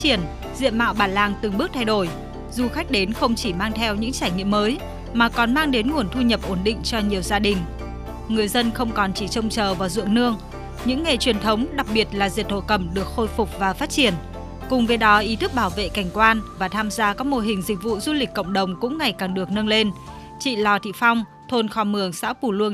triển, diện mạo bản làng từng bước thay đổi. Du khách đến không chỉ mang theo những trải nghiệm mới, mà còn mang đến nguồn thu nhập ổn định cho nhiều gia đình. Người dân không còn chỉ trông chờ vào ruộng nương. Những nghề truyền thống, đặc biệt là dệt thổ cẩm được khôi phục và phát triển. Cùng với đó, ý thức bảo vệ cảnh quan và tham gia các mô hình dịch vụ du lịch cộng đồng cũng ngày càng được nâng lên. Chị Lò Thị Phong, thôn Khò Mường, xã Pù Luông